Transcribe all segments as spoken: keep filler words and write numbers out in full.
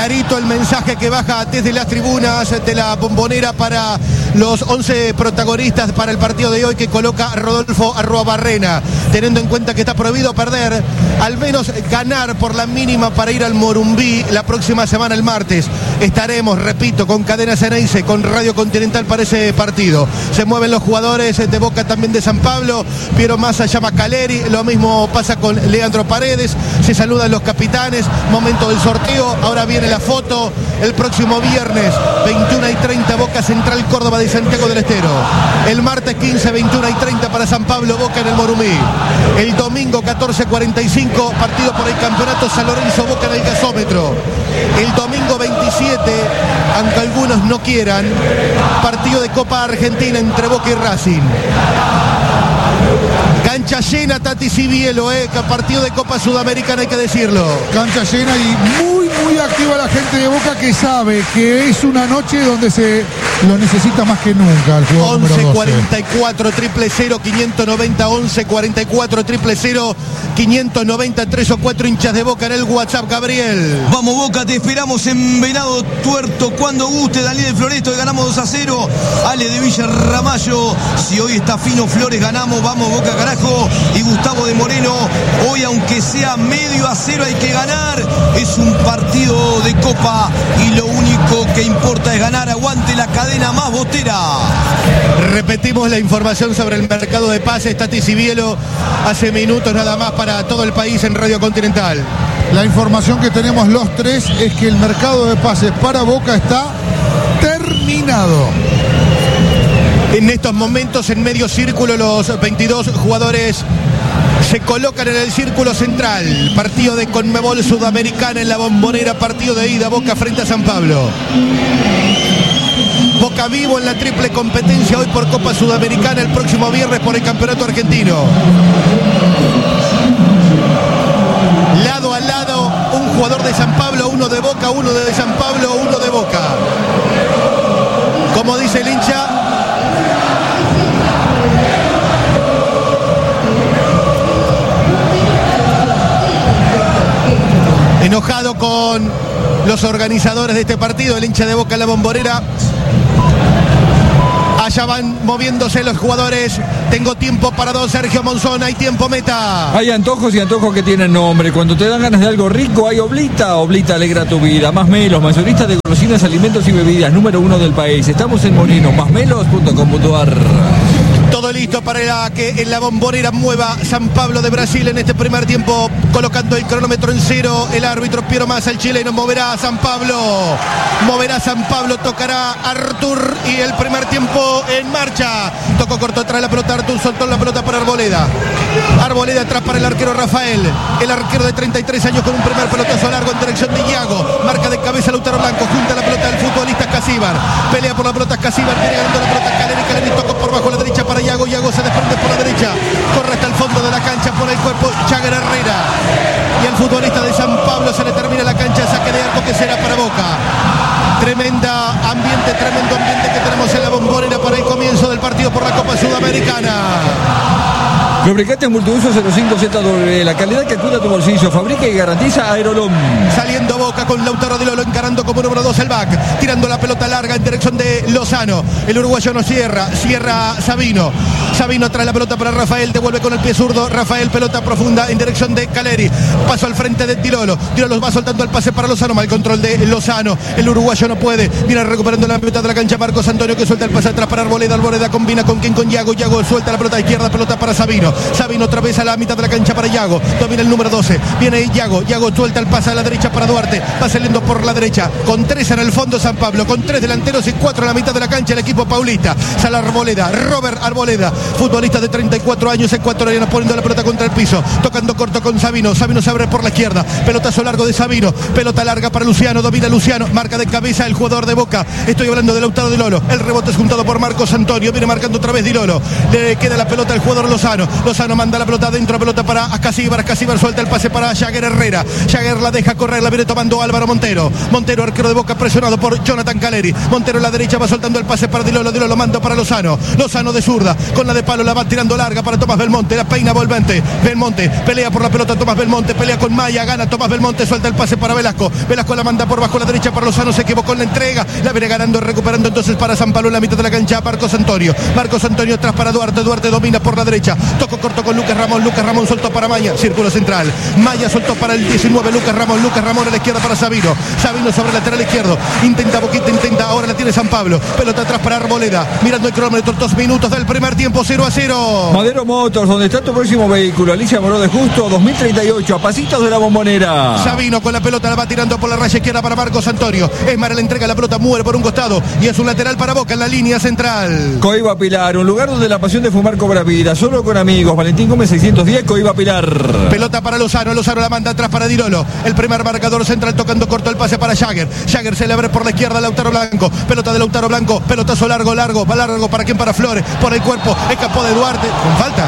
clarito el mensaje que baja desde las tribunas de la Bombonera para los once protagonistas para el partido de hoy, que coloca Rodolfo Arruabarrena, teniendo en cuenta que está prohibido perder, al menos ganar por la mínima para ir al Morumbí la próxima semana, el martes. Estaremos, repito, con Cadena Ceneice, con Radio Continental para ese partido. Se mueven los jugadores de Boca, también de San Pablo. Piero Massa llama a Caleri, lo mismo pasa con Leandro Paredes. Se saludan los capitanes, momento del sorteo. Ahora viene la foto. El próximo viernes, veintiuna y treinta, Boca Central Córdoba de Santiago del Estero. El martes quince, veintiuna y treinta para San Pablo, Boca en el Morumbí. El domingo catorce cuarenta y cinco, partido por el campeonato, San Lorenzo, Boca en el gasómetro. El domingo veintisiete, aunque algunos no quieran, partido de Copa Argentina entre Boca y Racing. Cancha llena, Tati Sibielo, eh, partido de Copa Sudamericana, hay que decirlo. Cancha llena y muy, muy activa la gente de Boca, que sabe que es una noche donde se lo necesita más que nunca. once cuarenta y cuatro, triple cero, quinientos noventa, once cuarenta y cuatro, triple cero, quinientos noventa, tres o cuatro hinchas de Boca en el WhatsApp, Gabriel. Vamos Boca, te esperamos en Venado Tuerto cuando guste. Daniel Floresto, ganamos dos a cero. Ale de Villa Ramallo, si hoy está Fino Flores, ganamos. Vamos Boca, carajo. Y Gustavo de Moreno, hoy aunque sea medio a cero hay que ganar. Es un partido de Copa y lo único que importa es ganar. Aguante la cadena más botera. Repetimos la información sobre el mercado de pases. Tati Sibielo, hace minutos nada más para todo el país en Radio Continental. La información que tenemos los tres es que el mercado de pases para Boca está terminado. En estos momentos, en medio círculo, los veintidós jugadores se colocan en el círculo central. Partido de Conmebol Sudamericana en la Bombonera, partido de ida, Boca frente a San Pablo. Boca vivo en la triple competencia hoy por Copa Sudamericana, el próximo viernes por el Campeonato Argentino. Lado a lado, un jugador de San Pablo, uno de Boca, uno de San Pablo, uno de Boca. Como dice el hincha, enojado con los organizadores de este partido, el hincha de Boca en la Bombonera. Allá van moviéndose los jugadores. Tengo tiempo para dos, Sergio Monzón, hay tiempo, meta. Hay antojos y antojos que tienen nombre. Cuando te dan ganas de algo rico, hay Oblita. Oblita alegra tu vida. Masmelos, mayoristas de golosinas, alimentos y bebidas, número uno del país. Estamos en Moreno, masmelos punto com punto a r. Todo listo para que en la Bombonera mueva San Pablo de Brasil en este primer tiempo, colocando el cronómetro en cero. El árbitro Piero Massa, el chileno, moverá a San Pablo. Moverá a San Pablo, tocará Artur y el primer tiempo en marcha. Tocó corto atrás la pelota, Artur soltó la pelota para Arboleda. Arboleda atrás para el arquero Rafael. El arquero de treinta y tres años con un primer pelotazo largo en dirección de Iago. Marca de cabeza Lautaro Blanco, junta la pelota del futbolista Casíbar. Pelea por la pelota Casíbar, viene ganando la pelota Caleri. Caleri tocó por bajo a la derecha para Iago. Iago se desprende por la derecha, corre hasta el fondo de la cancha, pone el cuerpo Chagar Herrera. Y al futbolista de San Pablo se le termina la cancha, saque de arco que será para Boca. Tremenda ambiente, tremendo ambiente que tenemos en la Bombonera para el comienzo del partido por la Copa Sudamericana. Lubricante multiuso cero cinco Z W, la calidad que cuida tu bolsillo, fabrica y garantiza Aerolom. Saliendo Boca con Lautaro Di Lolo, encarando como número dos el back, tirando la pelota larga en dirección de Lozano. El uruguayo no cierra, cierra Sabino. Sabino trae la pelota para Rafael, devuelve con el pie zurdo. Rafael, pelota profunda en dirección de Caleri. Paso al frente de Di Lolo. Di Lolo va soltando el pase para Lozano, mal control de Lozano. El uruguayo no puede, viene recuperando la pelota de la cancha Marcos Antonio, que suelta el pase atrás para Arboleda. Arboleda combina con quien, con Iago. Iago suelta la pelota izquierda, pelota para Sabino. Sabino otra vez a la mitad de la cancha para Iago. Domina el número doce. Viene Iago. Iago suelta el pase a la derecha para Duarte. Va saliendo por la derecha. Con tres en el fondo San Pablo. Con tres delanteros y cuatro en la mitad de la cancha el equipo paulista. Sala Arboleda. Robert Arboleda. Futbolista de treinta y cuatro años ecuatoriano, poniendo la pelota contra el piso. Tocando corto con Sabino. Sabino se abre por la izquierda. Pelotazo largo de Sabino. Pelota larga para Luciano. Domina Luciano. Marca de cabeza el jugador de Boca. Estoy hablando de Lautaro Di Lolo. El rebote es juntado por Marcos Antonio. Viene marcando otra vez Di Lolo. Le queda la pelota al jugador Lozano. Lozano manda la pelota adentro, pelota para Ascasíbar. Ascasíbar suelta el pase para Jagger Herrera. Jagger la deja correr, la viene tomando Álvaro Montero. Montero, arquero de Boca, presionado por Jonathan Caleri. Montero en la derecha va soltando el pase para Dilolo. Dilolo manda para Lozano. Lozano de zurda, con la de palo la va tirando larga para Tomás Belmonte. La peina Volvente. Belmonte pelea por la pelota. Tomás Belmonte pelea con Maya. Gana Tomás Belmonte. Suelta el pase para Velasco. Velasco la manda por bajo la derecha para Lozano. Se equivocó en la entrega. La viene ganando, recuperando entonces para San Pablo en la mitad de la cancha. Marcos Antonio. Marcos Antonio atrás para Duarte. Duarte domina por la derecha. Toco corto con Lucas Ramón. Lucas Ramón soltó para Maya. Círculo central. Maya soltó para el diecinueve. Lucas Ramón. Lucas Ramón a la izquierda para Sabino. Sabino sobre el lateral izquierdo. Intenta Boquita. Intenta. Ahora la tiene San Pablo. Pelota atrás para Arboleda. Mirando el cronómetro. Dos minutos del primer tiempo. cero a cero. Madero Motors, donde está tu próximo vehículo. Alicia Moró de Justo, dos mil treinta y ocho. A pasitos de la Bombonera. Sabino con la pelota la va tirando por la raya izquierda para Marcos Antonio. Esmar le entrega la pelota. Muere por un costado. Y es un lateral para Boca en la línea central. Coiba Pilar, un lugar donde la pasión de fumar cobra vida. Solo con amigos. Valentín Gómez seiscientos diez, Coiba Pilar. Pelota para Lozano. Lozano la manda atrás para Dilolo. El primer marcador central tocando corto el pase para Jagger. Jagger se le abre por la izquierda. Lautaro Blanco. Pelota de Lautaro Blanco. Pelotazo largo, largo. Va largo. ¿Para quién? Para Flores. Por el cuerpo. Escapó de Duarte. Con falta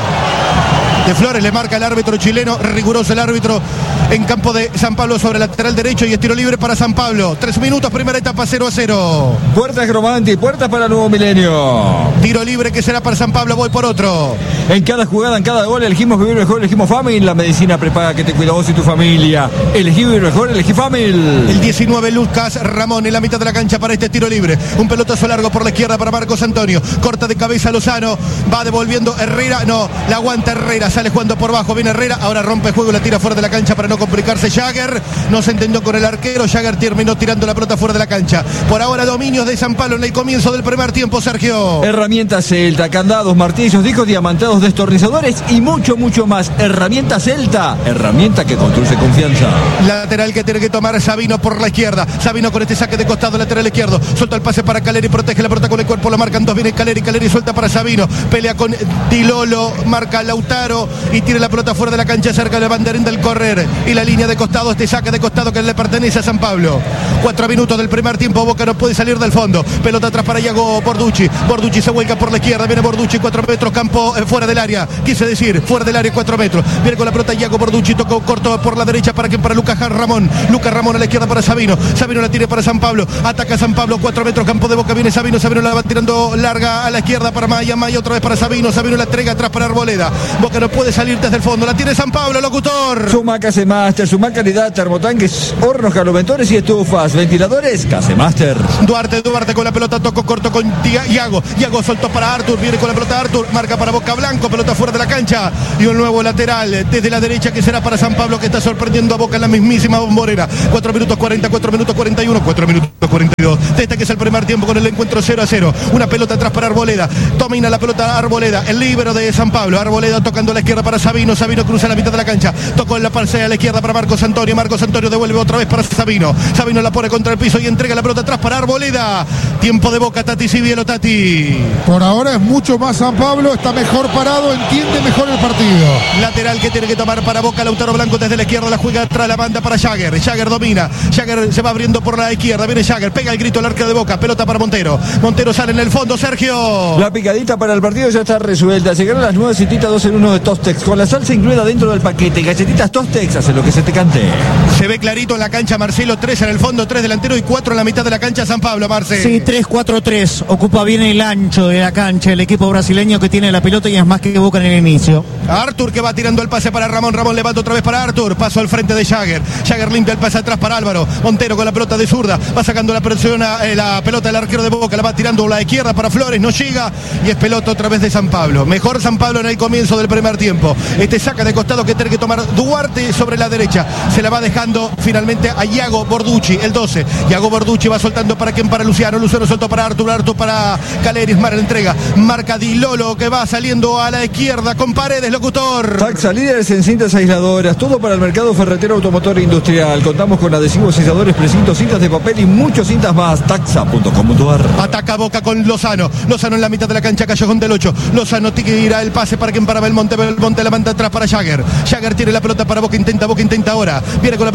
de Flores, le marca el árbitro chileno, riguroso el árbitro en campo de San Pablo sobre el lateral derecho y es tiro libre para San Pablo. Tres minutos, primera etapa, cero a cero. Puertas Gromanti, puertas para el nuevo milenio. Tiro libre que será para San Pablo, voy por otro. En cada jugada, en cada gol, elegimos vivir mejor, elegimos Famil. La medicina prepaga que te cuida vos y tu familia. Elegí vivir mejor, elegí Famil. El diecinueve, Lucas Ramón en la mitad de la cancha para este tiro libre. Un pelotazo largo por la izquierda para Marcos Antonio. Corta de cabeza Lozano, va devolviendo Herrera, no, la aguanta Herrera. Sale jugando por bajo, viene Herrera, ahora rompe juego y la tira fuera de la cancha para no complicarse Jagger. No se entendió con el arquero, Jagger terminó tirando la pelota fuera de la cancha. Por ahora dominios de San Pablo en el comienzo del primer tiempo, Sergio. Herramientas Celta, candados, martillos, discos diamantados, destornilladores y mucho, mucho más. Herramientas Celta, herramienta que construye confianza. Lateral que tiene que tomar Sabino por la izquierda. Sabino con este saque de costado, lateral izquierdo. Suelta el pase para Caleri, protege la pelota con el cuerpo, la marcan dos, viene Caleri, Caleri suelta para Sabino. Pelea con Dilolo, marca Lautaro y tira la pelota fuera de la cancha cerca del banderín del correr y la línea de costado, este saque de costado que le pertenece a San Pablo. Cuatro minutos del primer tiempo, Boca no puede salir del fondo. Pelota atrás para Iago Borducci. Borducci se vuelca por la izquierda, viene Borducci, cuatro metros, campo eh, fuera del área. Quise decir, fuera del área, cuatro metros. Viene con la pelota Iago Borducci, tocó corto por la derecha para quien, para Lucas Ramón. Lucas Ramón a la izquierda para Sabino. Sabino la tira para San Pablo. Ataca San Pablo, cuatro metros, campo de Boca, viene Sabino. Sabino la va tirando larga a la izquierda para Maya. Maya otra vez para Sabino. Sabino la entrega atrás para Arboleda. Boca no puede salir desde el fondo. La tiene San Pablo, locutor. Suma Casemaster, suma calidad, termotanques, hornos, caloventores y estufas, ventiladores, Casemaster. Duarte, Duarte con la pelota, tocó corto con Iago. Iago soltó para Artur, viene con la pelota Artur, marca para Boca Blanco, pelota fuera de la cancha y un nuevo lateral desde la derecha que será para San Pablo, que está sorprendiendo a Boca en la mismísima Bombonera. cuatro minutos cuarenta, cuatro minutos cuarenta y uno, cuatro minutos cuarenta y dos. Este que es el primer tiempo con el encuentro cero a cero. Una pelota atrás para Arboleda. Domina la pelota Arboleda, el líbero de San Pablo. Arboleda tocando a la izquierda para Sabino. Sabino cruza la mitad de la cancha. Tocó en la parcela a la izquierda para Marcos Antonio. Marcos Antonio devuelve otra vez para Sabino. Sabino la pone contra el piso y entrega la pelota atrás para Arboleda. Tiempo de Boca, Tati Sibielo, Tati. Por ahora es mucho más San Pablo, está mejor parado, entiende mejor el partido. Lateral que tiene que tomar para Boca, Lautaro Blanco desde la izquierda, la juega atrás, la manda para Jagger. Jagger domina. Jagger se va abriendo por la izquierda. Viene Jagger, pega el grito al arquero de Boca. Pelota para Montero. Montero sale en el fondo, Sergio. La picadita para el partido ya está resuelta. Llegaron las nuevas cititas dos en uno de Tostex, con la salsa incluida dentro del paquete. Galletitas Tostex, hace lo que se te cante. Se ve clarito en la cancha Marcelo, tres en el fondo, tres delantero y cuatro en la mitad de la cancha San Pablo, Marce. Sí, tres cuatro tres. Ocupa bien el ancho de la cancha el equipo brasileño que tiene la pelota y es más que Boca en el inicio. Artur que va tirando el pase para Ramón. Ramón levanta otra vez para Artur. Paso al frente de Jagger. Jagger limpia el pase atrás para Álvaro. Montero con la pelota de zurda. Va sacando la presión a, eh, la pelota del arquero de Boca. La va tirando a la izquierda para Flores. No llega. Y es pelota otra vez de San Pablo. Mejor San Pablo en el comienzo del primer tiempo. Este saca de costado que tiene que tomar Duarte sobre la derecha. Se la va dejando finalmente a Iago Borducci, el doce. Iago Borducci va soltando para quien, para Luciano. Luciano soltó para Artur. Artur para Caleri. Mar la entrega. Marca Dilolo que va saliendo a la izquierda con Paredes, locutor. Taxa líderes en cintas aisladoras. Todo para el mercado ferretero, automotor e industrial. Contamos con adhesivos, selladores, precintos, cintas de papel y muchas cintas más. Taxa punto com punto a r. Ataca Boca con Lozano. Lozano en la mitad de la cancha, Callejón del ocho. Lozano tira el pase para quien, para Belmonte. Belmonte la manda atrás para Jagger. Jagger tiene la pelota para Boca. Intenta, Boca intenta ahora. Viene con la pelota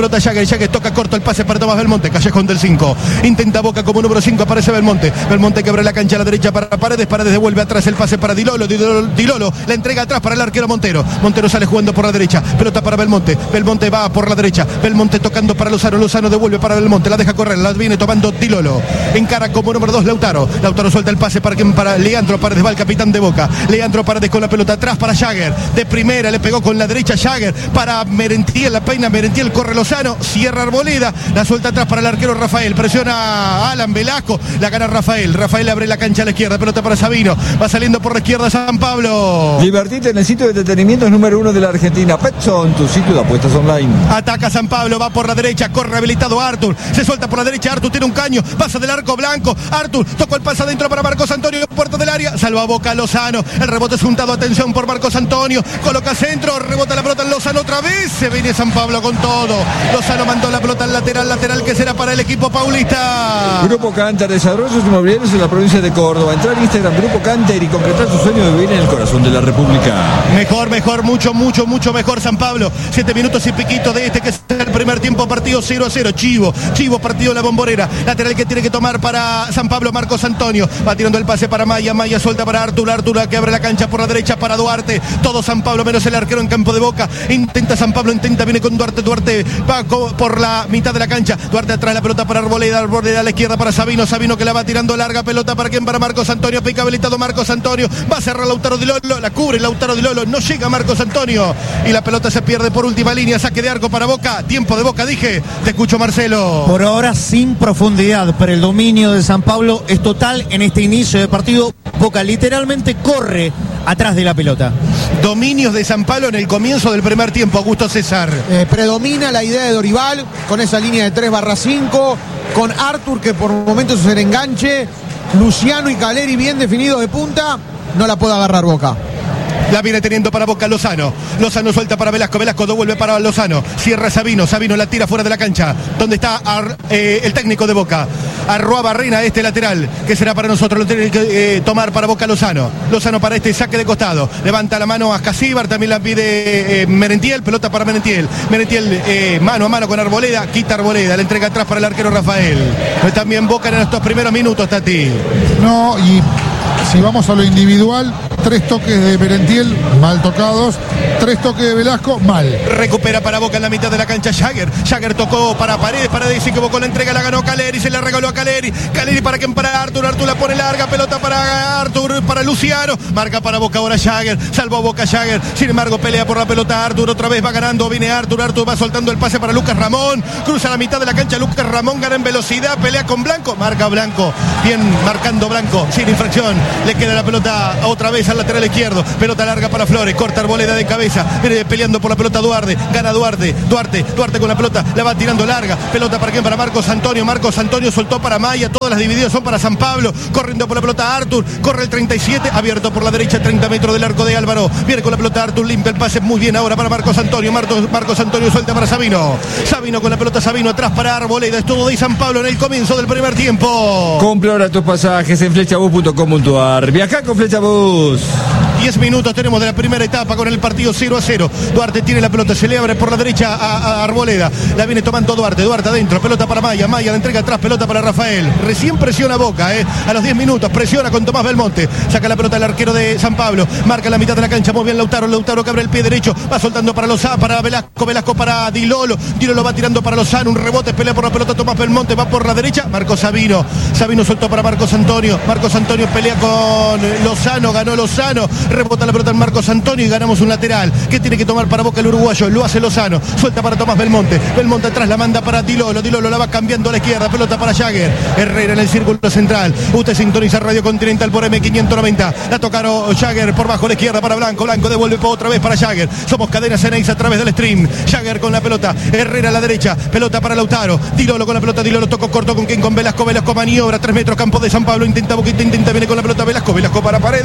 pelota Jagger, Jagger toca corto el pase para Tomás Belmonte, Callejón del cinco, intenta Boca como número cinco, aparece Belmonte, Belmonte que abre la cancha a la derecha para Paredes, Paredes devuelve atrás el pase para Dilolo, Dilolo, Dilolo la entrega atrás para el arquero Montero, Montero sale jugando por la derecha, pelota para Belmonte, Belmonte va por la derecha, Belmonte tocando para Lozano, Lozano devuelve para Belmonte, la deja correr, la viene tomando Dilolo, encara como número dos Lautaro, Lautaro suelta el pase para, para Leandro Paredes, va el capitán de Boca, Leandro Paredes con la pelota atrás para Jagger, de primera le pegó con la derecha Jagger, para Merentiel, la peina Merentiel, corre Lozano, cierra Arboleda, la suelta atrás para el arquero Rafael, presiona a Alan Velasco, la gana Rafael, Rafael abre la cancha a la izquierda, pelota para Sabino, va saliendo por la izquierda San Pablo. Divertite en el sitio de entretenimiento número uno de la Argentina, Petson, tu sitio de apuestas online. Ataca San Pablo, va por la derecha, corre habilitado Artur, se suelta por la derecha, Artur tiene un caño, pasa del arco blanco, Artur tocó el pase adentro para Marcos Antonio, puerto del área, salva a Boca Lozano, el rebote es juntado, atención por Marcos Antonio, coloca centro, rebota la pelota en Lozano otra vez, se viene San Pablo con todo, Lozano mandó la pelota al lateral, lateral que será para el equipo paulista. Grupo Canter, desarrollos inmobiliarios en la provincia de Córdoba, entrar en Instagram Grupo Canter y concretar su sueño de vivir en el corazón de la República. Mejor, mejor, mucho, mucho, mucho mejor San Pablo, siete minutos y piquito de este que es el primer tiempo, partido cero a cero, Chivo, Chivo partido la Bombonera, lateral que tiene que tomar para San Pablo, Marcos Antonio, va tirando el pase para Maya, Maya suelta para Artur, Artur que abre la cancha por la derecha para Duarte, todo San Pablo menos el arquero en campo de Boca, intenta San Pablo, intenta, viene con Duarte, Duarte va por la mitad de la cancha, Duarte atrás la pelota para Arboleda, Arboleda a la izquierda para Sabino, Sabino que la va tirando larga, pelota para quien, para Marcos Antonio, pica habilitado Marcos Antonio, va a cerrar Lautaro Di Lolo, la cubre Lautaro Di Lolo, no llega Marcos Antonio y la pelota se pierde por última línea, saque de arco para Boca, tiempo de Boca, dije, te escucho Marcelo. Por ahora sin profundidad, pero el dominio de San Pablo es total en este inicio de partido. Boca literalmente corre atrás de la pelota. Dominios de San Pablo en el comienzo del primer tiempo, Augusto César. Eh, predomina la idea de Dorival con esa línea de tres barra cinco, con Artur que por momentos es el enganche, Luciano y Caleri bien definidos de punta, no la puede agarrar Boca. La viene teniendo para Boca Lozano. Lozano suelta para Velasco. Velasco devuelve para Lozano. Cierra Sabino. Sabino la tira fuera de la cancha. Donde está Ar, eh, el técnico de Boca. Arroa Barrena, este lateral. Que será para nosotros. Lo tiene que eh, tomar para Boca Lozano. Lozano para este saque de costado. Levanta la mano a Casíbar. También la pide eh, Merentiel. Pelota para Merentiel. Merentiel eh, mano a mano con Arboleda. Quita Arboleda. Le entrega atrás para el arquero Rafael. También Boca en estos primeros minutos, Tati. No, y si vamos a lo individual, tres toques de Merentiel, mal tocados, tres toques de Velasco, mal. Recupera para Boca en la mitad de la cancha Jagger. Jagger tocó para Paredes, Paredes se equivocó, la entrega la ganó Caleri, se la regaló a Caleri. Caleri para quien, para Artur, Artur la pone larga, pelota para Artur, para Luciano, marca para Boca ahora Jagger, salvó Boca Jagger, sin embargo pelea por la pelota Artur, otra vez va ganando, viene Artur, Artur va soltando el pase para Lucas Ramón, cruza la mitad de la cancha, Lucas Ramón gana en velocidad, pelea con Blanco, marca Blanco, bien marcando Blanco, sin infracción, le queda la pelota otra vez al lateral izquierdo, pelota larga para Flores, corta Arboleda de cabeza, viene peleando por la pelota Duarte, gana Duarte, Duarte, Duarte con la pelota, la va tirando larga, pelota para quién, para Marcos Antonio, Marcos Antonio soltó para Maya, todas las divididas son para San Pablo, corriendo por la pelota Artur, corre el treinta y siete, abierto por la derecha, treinta metros del arco de Álvaro, viene con la pelota Artur, limpia el pase muy bien ahora para Marcos Antonio, Marcos, Marcos Antonio suelta para Sabino, Sabino con la pelota, Sabino atrás para Arboleda, es todo de San Pablo en el comienzo del primer tiempo. Compra ahora tus pasajes en flechabus punto com punto ar, viaja con Flechabus. diez minutos tenemos de la primera etapa con el partido cero a cero. Duarte tiene la pelota, se le abre por la derecha a, a Arboleda. La viene tomando Duarte, Duarte adentro, pelota para Maya, Maya la entrega atrás, pelota para Rafael. Recién presiona Boca, eh. A los diez minutos, presiona con Tomás Belmonte. Saca la pelota el arquero de San Pablo. Marca la mitad de la cancha, muy bien Lautaro, Lautaro que abre el pie derecho. Va soltando para Lozano, para Velasco, Velasco para Dilolo. Dilolo va tirando para Lozano, un rebote, pelea por la pelota Tomás Belmonte, va por la derecha. Marcos Sabino. Sabino soltó para Marcos Antonio. Marcos Antonio pelea con Lozano, ganó Lozano. Rebota la pelota en Marcos Antonio y ganamos un lateral. ¿Qué tiene que tomar para Boca el uruguayo? Lo hace Lozano. Suelta para Tomás Belmonte. Belmonte atrás la manda para Dilolo. Dilolo la va cambiando a la izquierda. Pelota para Jagger. Herrera en el círculo central. Usted sintoniza Radio Continental por eme quinientos noventa. La tocaron Jagger por bajo a la izquierda para Blanco. Blanco devuelve otra vez para Jagger. Somos Cadena Ceneice a través del stream. Jagger con la pelota. Herrera a la derecha. Pelota para Lautaro. Dilolo con la pelota. Dilolo tocó corto con quien, con Velasco. Velasco maniobra. Tres metros campo de San Pablo. Intenta Boca. Intenta. Viene con la pelota Velasco. Velasco para Paredes. Paredes.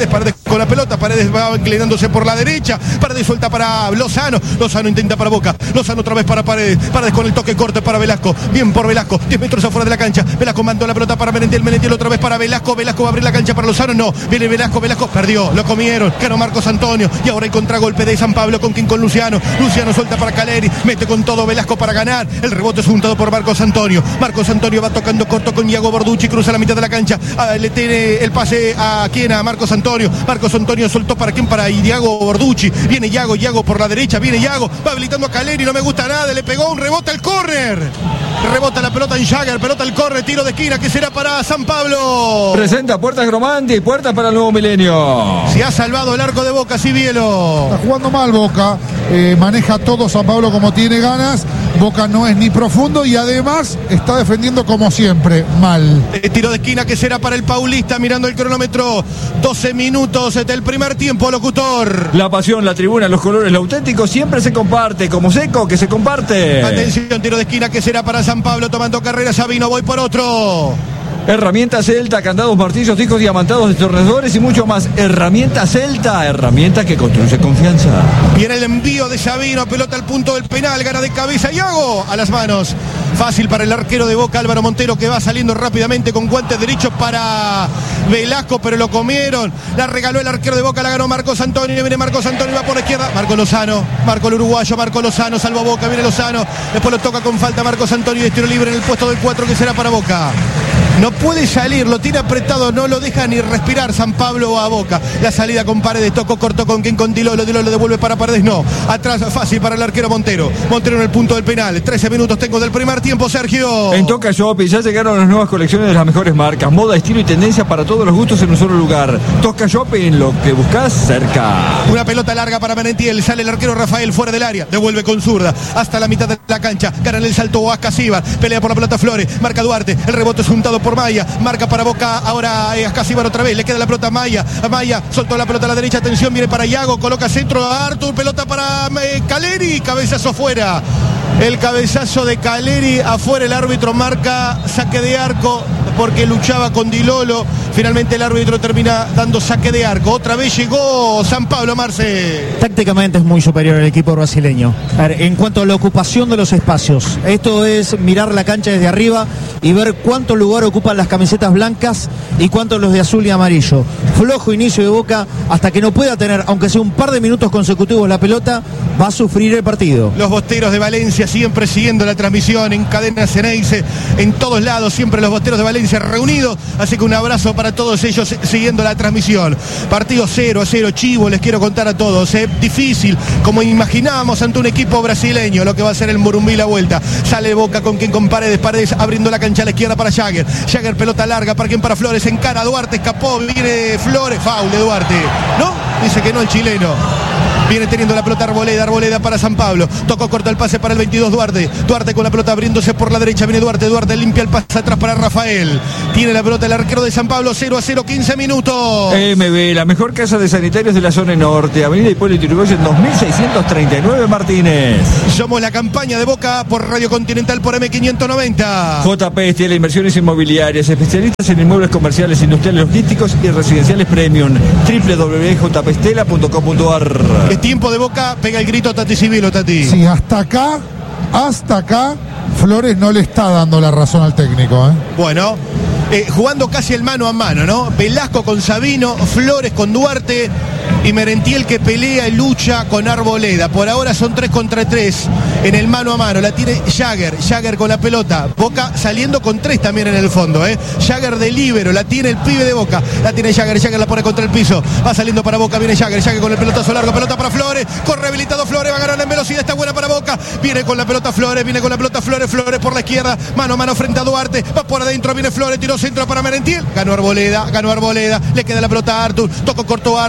con la pelota, Paredes va inclinándose por la derecha, Paredes suelta para Lozano, Lozano intenta para Boca, Lozano otra vez para Paredes, Paredes con el toque corte para Velasco, bien por Velasco, diez metros afuera de la cancha, Velasco mandó la pelota para Merentiel, Merentiel otra vez para Velasco, Velasco va a abrir la cancha para Lozano, no, viene Velasco, Velasco perdió, lo comieron, ganó Marcos Antonio, y ahora hay contragolpe de San Pablo con quien con Luciano, Luciano suelta para Caleri, mete con todo Velasco para ganar, el rebote es juntado por Marcos Antonio, Marcos Antonio va tocando corto con Iago Borducci, cruza la mitad de la cancha, ah, le tiene el pase a quien, a Marcos Antonio, Marcos Antonio soltó para quién, para Iago Borducci, viene Iago, Iago por la derecha, viene Iago, va habilitando a Caleri, no me gusta nada, le pegó un rebote al córner, rebota la pelota en Jagger, pelota al córner, tiro de esquina que será para San Pablo. Presenta puertas Gromandi y puertas para el nuevo milenio. Se ha salvado el arco de Boca, Cibielo. Está jugando mal Boca, eh, maneja todo San Pablo como tiene ganas, Boca no es ni profundo y además está defendiendo como siempre, mal. Eh, tiro de esquina que será para el Paulista, mirando el cronómetro, doce minutos del primer tiempo, locutor. La pasión, la tribuna, los colores, lo auténtico siempre se comparte, como Seco que se comparte. Atención, tiro de esquina que será para San Pablo, tomando carrera Sabino, voy por otro. Herramientas Celta, candados, martillos, discos diamantados, destornilladores y mucho más. Herramientas Celta, herramienta que construye confianza. Viene el envío de Sabino, pelota al punto del penal, gana de cabeza Iago a las manos. Fácil para el arquero de Boca, Álvaro Montero, que va saliendo rápidamente con guantes derechos para Velasco, pero lo comieron. La regaló el arquero de Boca, la ganó Marcos Antonio. Viene Marcos Antonio, va por la izquierda. Marco Lozano, Marco el uruguayo, Marco Lozano, salvo Boca, viene Lozano. Después lo toca con falta Marcos Antonio y de tiro libre en el puesto del cuatro que será para Boca. No puede salir, lo tiene apretado, no lo deja ni respirar San Pablo a Boca. La salida con Paredes, tocó, cortó con quien con Dilolo, Dilolo lo devuelve para Paredes, no. Atrás fácil para el arquero Montero. Montero en el punto del penal. trece minutos tengo del primer tiempo, Sergio. En Toca Shopping ya llegaron las nuevas colecciones de las mejores marcas, moda, estilo y tendencia para todos los gustos en un solo lugar. Toca Shopping, lo que buscas cerca. Una pelota larga para Merentiel, sale el arquero Rafael fuera del área, devuelve con zurda hasta la mitad de la cancha, gana el salto Ascasíbar, pelea por la pelota Flores, marca Duarte, el rebote es juntado por Maya, marca para Boca, ahora eh, Ascasíbar otra vez, le queda la pelota a Maya, a Maya soltó la pelota a la derecha, atención, viene para Iago, coloca centro a Artur, pelota para eh, Caleri, cabezazo fuera. El cabezazo de Caleri afuera, el árbitro marca saque de arco porque luchaba con Dilolo. Finalmente el árbitro termina dando saque de arco. Otra vez llegó San Pablo, Marce. Tácticamente es muy superior el equipo brasileño. A ver, en cuanto a la ocupación de los espacios, esto es mirar la cancha desde arriba y ver cuánto lugar ocupan las camisetas blancas y cuántos los de azul y amarillo. Flojo inicio de Boca, hasta que no pueda tener, aunque sea un par de minutos consecutivos la pelota, va a sufrir el partido. Los bosteros de Valencia siempre siguiendo la transmisión en Cadena Ceneice, en todos lados, siempre los bosteros de Valencia reunidos, así que un abrazo para todos ellos siguiendo la transmisión. Partido cero a cero, chivo, les quiero contar a todos, ¿eh? Difícil, como imaginábamos ante un equipo brasileño, lo que va a ser el Morumbí la vuelta. Sale Boca con quien con Paredes, Paredes abriendo la cancha a la izquierda para Jagger, Jagger pelota larga, para quien para Flores, encara a Duarte, escapó, viene Flores, foul de Duarte, ¿no? Dice que no el chileno. Viene teniendo la pelota Arboleda, Arboleda para San Pablo. Tocó corto el pase para el veintidós Duarte. Duarte con la pelota abriéndose por la derecha. Viene Duarte, Duarte limpia el pase atrás para Rafael. Tiene la pelota el arquero de San Pablo, cero a cero, quince minutos. M B, la mejor casa de sanitarios de la zona norte. Avenida Hipólito Yrigoyen dos mil seiscientos treinta y nueve Martínez. Somos la campaña de Boca por Radio Continental por M quinientos noventa. J P Estela, inversiones inmobiliarias, especialistas en inmuebles comerciales, industriales, logísticos y residenciales premium. doble u doble u doble u punto j p estela punto com punto a r. Tiempo de Boca, pega el grito Tati Civilo, Tati. Sí, hasta acá, hasta acá, Flores no le está dando la razón al técnico, ¿eh? Bueno, eh, jugando casi el mano a mano, ¿no? Velasco con Sabino, Flores con Duarte y Merentiel que pelea y lucha con Arboleda. Por ahora son tres contra tres en el mano a mano. La tiene Jagger, Jagger con la pelota. Boca saliendo con tres también en el fondo, ¿eh? Jagger de líbero, la tiene el pibe de Boca. La tiene Jagger, Jagger la pone contra el piso. Va saliendo para Boca, viene Jagger, Jagger con el pelotazo largo, pelota para Flores. Corre habilitado Flores, va a ganar en velocidad, está buena para Boca. Viene con la pelota Flores, viene con la pelota Flores, Flores por la izquierda, mano a mano frente a Duarte. Va por adentro, viene Flores, tiró centro para Merentiel. Ganó Arboleda, ganó Arboleda. Le queda la pelota a Artur, tocó corto a Artur, soltó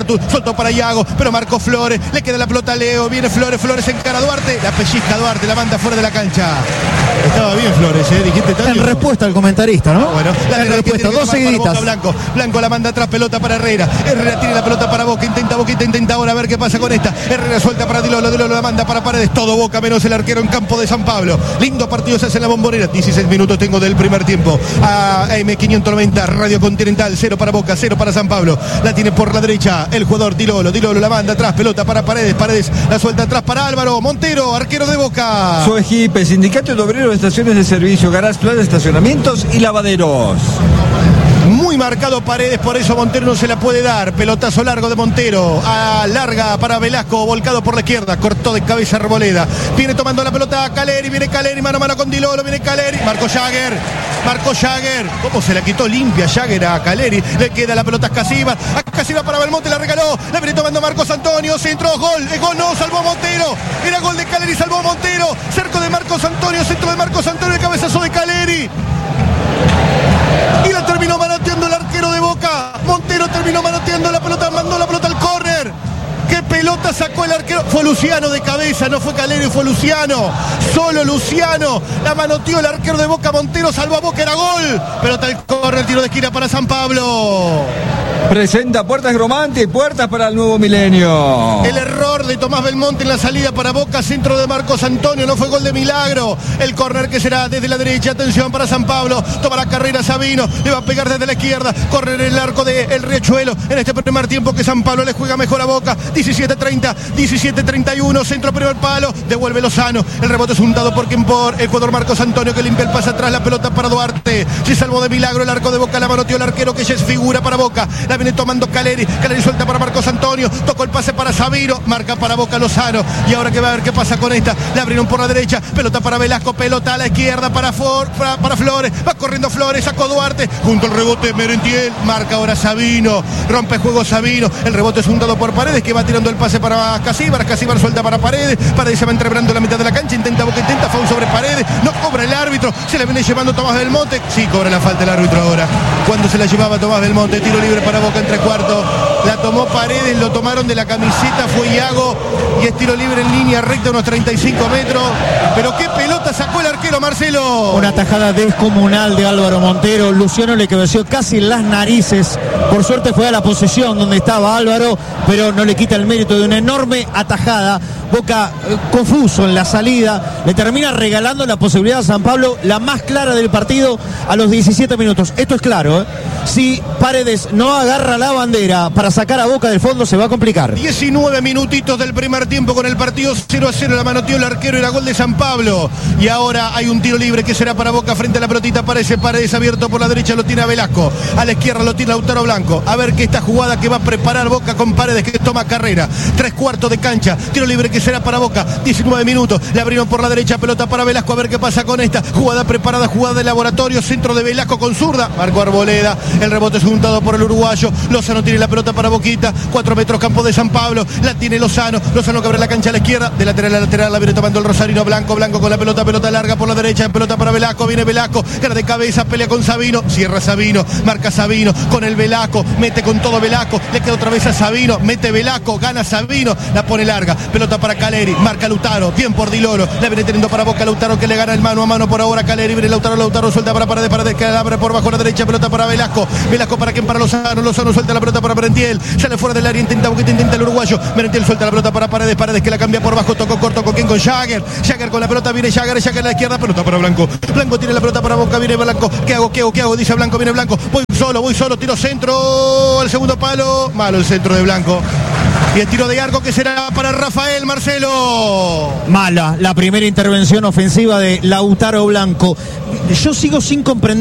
corto para Iago, pero marcó Flores, le queda la pelota a Leo, viene Flores, Flores encara a Duarte, la pellizca Duarte, la manda fuera de la cancha. Estaba bien Flores, ¿eh? Dijiste tanto. En respuesta al comentarista, ¿no? Ah, bueno, la en respuesta, dos seguiditas. Boca, Blanco, Blanco la manda atrás, pelota para Herrera. Herrera tiene la pelota para Boca, intenta Boquita, intenta ahora a ver qué pasa con esta. Herrera suelta para Dilolo, Dilolo la manda para Paredes, todo Boca menos el arquero en campo de San Pablo. Lindo partido se hace en la Bombonera, dieciséis minutos tengo del primer tiempo. A M quinientos noventa, Radio Continental, cero para Boca, cero para San Pablo. La tiene por la derecha el jugador Dilolo, Dilolo la manda atrás, pelota para Paredes, Paredes la suelta atrás para Álvaro Montero, arquero de Boca. Soejipe, Sindicato de Obreros de Estaciones de Servicio, garage, plaza, estacionamientos y lavaderos. Muy marcado Paredes, por eso Montero no se la puede dar. Pelotazo largo de Montero, a larga para Velasco, volcado por la izquierda, cortó de cabeza Arboleda. Viene tomando la pelota a Caleri, viene Caleri, mano a mano con Dilolo, viene Caleri, Marco Jagger, Marco Jagger, cómo se la quitó limpia Jagger a Caleri, le queda la pelota a Casiva, a Casiva para Belmonte, la regaló, la viene tomando Marcos Antonio, centro, gol, el gol no, salvó a Montero, era gol de Caleri, salvó a Montero, cerco de Marcos Antonio, centro de Marcos Antonio, el cabezazo de Caleri. Y la terminó manoteando el arquero de Boca. Montero terminó manoteando la pelota, mandó la pelota al córner. ¿Qué pelota sacó el arquero? Fue Luciano de cabeza, no fue Caleri, fue Luciano. Solo Luciano. La manoteó el arquero de Boca. Montero salvó a Boca, era gol. Pelota al córner, tiro de esquina para San Pablo. Presenta Puertas Gromante y puertas para el nuevo milenio. El error de Tomás Belmonte en la salida para Boca, centro de Marcos Antonio, no fue gol de milagro. El córner que será desde la derecha, atención para San Pablo, toma la carrera Sabino, le va a pegar desde la izquierda, corre en el arco de El Riachuelo, en este primer tiempo que San Pablo le juega mejor a Boca, diecisiete treinta, diecisiete treinta y uno, centro primer palo, devuelve Lozano, el rebote es untado por quien por el jugador Marcos Antonio que limpia el pase atrás, la pelota para Duarte, se salvó de milagro el arco de Boca, la manoteó el arquero que ya es figura para Boca, la viene tomando Caleri, Caleri suelta para Marcos Antonio, tocó el pase para Sabino, marca para Boca Lozano, y ahora que va a ver qué pasa con esta, la abrieron por la derecha, pelota para Velasco, pelota a la izquierda para, For, para, para Flores, va corriendo Flores, sacó Duarte, junto al rebote Merentiel, marca ahora Sabino, rompe juego Sabino, el rebote es untado por Paredes, que va tirando el pase para Casíbar, Casíbar suelta para Paredes, Paredes se va entrebrando la mitad de la cancha, intenta Boca, intenta, foul sobre Paredes, no cobra el árbitro, se la viene llevando Tomás Belmonte, sí cobra la falta el árbitro ahora, cuando se la llevaba Tomás Belmonte, tiro libre para Boca entre cuartos, la tomó Paredes, lo tomaron de la camiseta, fue Iago, y es tiro libre en línea recta, unos treinta y cinco metros, pero qué pelota sacó el arquero Marcelo. Una tajada descomunal de Álvaro Montero, Luciano le cabeció casi en las narices, por suerte fue a la posesión donde estaba Álvaro, pero no le quita el mérito de una enorme atajada. Boca eh, confuso en la salida, le termina regalando la posibilidad a San Pablo, la más clara del partido a los diecisiete minutos. Esto es claro, ¿eh? Si Paredes no agarra la bandera para sacar a Boca del fondo, se va a complicar. diecinueve minutitos del primer tiempo con el partido cero a cero, la manoteó el arquero, era gol de San Pablo, y ahora hay un tiro libre que será para Boca frente a la pelotita, parece Paredes abierto por la derecha, lo tiene a Velasco, a la izquierda lo tiene Lautaro Blanco, a ver que esta jugada que va a preparar Boca con Paredes que toma carrera, tres cuartos de cancha, tiro libre que será para Boca, diecinueve minutos, le abrieron por la derecha, pelota para Velasco, a ver qué pasa con esta, jugada preparada, jugada de laboratorio, centro de Velasco con zurda, Marco Arboleda, el rebote es juntado por el uruguayo, Lozano tiene la pelota para Boquita, cuatro metros campo de San Pablo, la tiene Lozano, Lozano que abre la cancha a la izquierda, de lateral a lateral, la viene tomando el Rosarino, Blanco, Blanco con la pelota, pelota larga por la derecha, pelota para Velasco, viene Velasco, cara de cabeza, pelea con Sabino, cierra Sabino, marca Sabino, con el Velasco, mete con todo Velasco, le queda otra vez a Sabino, mete Velasco, gana Sabino, la pone larga, pelota para Caleri, marca Lautaro, bien por Dilolo, la viene teniendo para Boca Lautaro que le gana el mano a mano por ahora, Caleri, viene Lautaro, Lautaro suelta para Paredes, Paredes que la abre por bajo la derecha, pelota para Velasco, Velasco para quien para Lozano, Lozano suelta la pelota para Merentiel, sale fuera del área, intenta Boquita, intenta el uruguayo, Merentiel suelta la pelota para Paredes, Paredes que la cambia por bajo, tocó corto con quien con Jagger, Jagger con la pelota, viene Jagger, Jagger a la izquierda, pelota para Blanco, Blanco tiene la pelota para Boca, viene Blanco, ¿qué hago, qué hago, qué hago? Dice Blanco, viene Blanco, voy solo, voy solo, tiro centro, al segundo palo, malo el centro de Blanco. Y el tiro de arco que será para Rafael Marcelo. Mala la primera intervención ofensiva de Lautaro Blanco. Yo sigo sin comprender